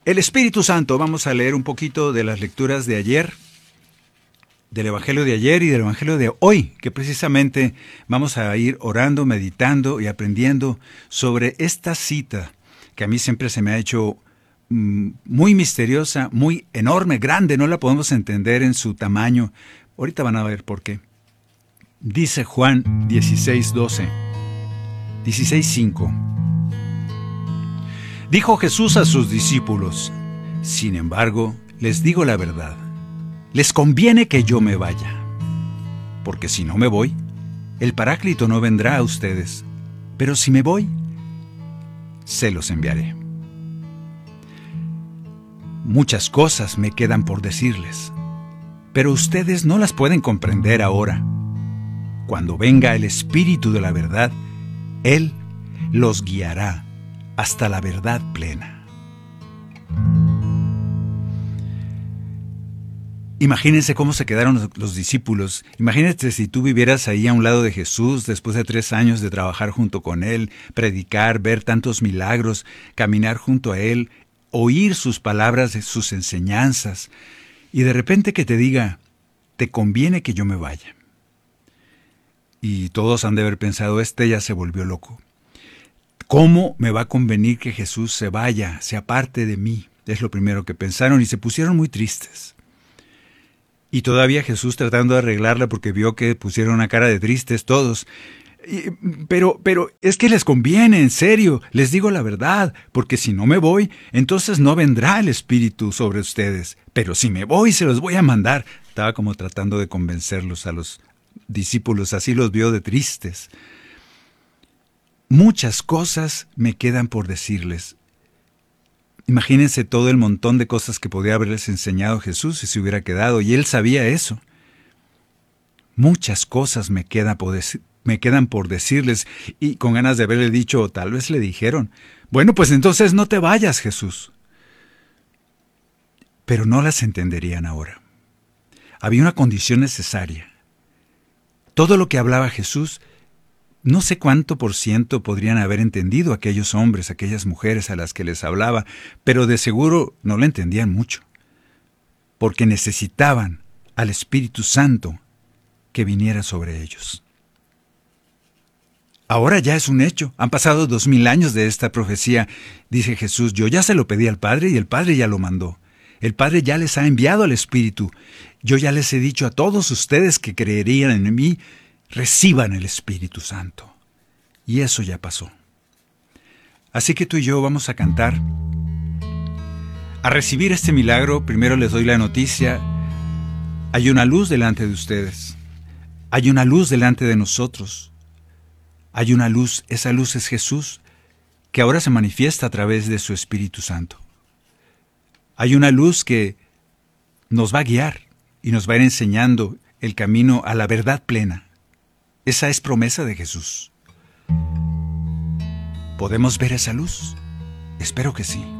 El Espíritu Santo. Vamos a leer un poquito de las lecturas de ayer, del Evangelio de ayer y del Evangelio de hoy, que precisamente vamos a ir orando, meditando y aprendiendo sobre esta cita que a mí siempre se me ha hecho muy misteriosa, muy enorme, grande, no la podemos entender en su tamaño. Ahorita van a ver por qué. Dice Juan 16:12, 16:5. Dijo Jesús a sus discípulos: sin embargo, les digo la verdad, les conviene que yo me vaya, porque si no me voy, el Paráclito no vendrá a ustedes, pero si me voy, se los enviaré. Muchas cosas me quedan por decirles, pero ustedes no las pueden comprender ahora. Cuando venga el Espíritu de la verdad, Él los guiará hasta la verdad plena. Imagínense cómo se quedaron los discípulos. Imagínate si tú vivieras ahí a un lado de Jesús después de 3 años de trabajar junto con Él, predicar, ver tantos milagros, caminar junto a Él, oír sus palabras, sus enseñanzas, y de repente que te diga: te conviene que yo me vaya. Y todos han de haber pensado: este ya se volvió loco. ¿Cómo me va a convenir que Jesús se vaya, se aparte de mí? Es lo primero que pensaron y se pusieron muy tristes. Y todavía Jesús tratando de arreglarla porque vio que pusieron una cara de tristes todos. Pero es que les conviene, en serio, les digo la verdad, porque si no me voy, entonces no vendrá el Espíritu sobre ustedes. Pero si me voy, se los voy a mandar. Estaba como tratando de convencerlos a los discípulos, así los vio de tristes. Muchas cosas me quedan por decirles. Imagínense todo el montón de cosas que podía haberles enseñado Jesús si se hubiera quedado, y Él sabía eso. Muchas cosas me quedan por decirles, y con ganas de haberle dicho, o tal vez le dijeron: bueno, pues entonces no te vayas, Jesús. Pero no las entenderían ahora. Había una condición necesaria. Todo lo que hablaba Jesús, no sé cuánto por ciento podrían haber entendido aquellos hombres, aquellas mujeres a las que les hablaba, pero de seguro no lo entendían mucho, porque necesitaban al Espíritu Santo que viniera sobre ellos. Ahora ya es un hecho, han pasado 2000 años de esta profecía. Dice Jesús: yo ya se lo pedí al Padre y el Padre ya lo mandó. El Padre ya les ha enviado al Espíritu. Yo ya les he dicho a todos ustedes que creerían en mí, reciban el Espíritu Santo. Y eso ya pasó. Así que tú y yo vamos a cantar. A recibir este milagro, primero les doy la noticia: hay una luz delante de ustedes. Hay una luz delante de nosotros. Hay una luz, esa luz es Jesús, que ahora se manifiesta a través de su Espíritu Santo. Hay una luz que nos va a guiar y nos va a ir enseñando el camino a la verdad plena. Esa es promesa de Jesús. ¿Podemos ver esa luz? Espero que sí.